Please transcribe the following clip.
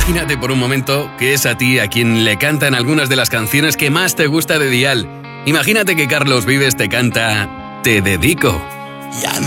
Imagínate por un momento que es a ti a quien le cantan algunas de las canciones que más te gusta de Dial. Imagínate que Carlos Vives te canta Te dedico. Ya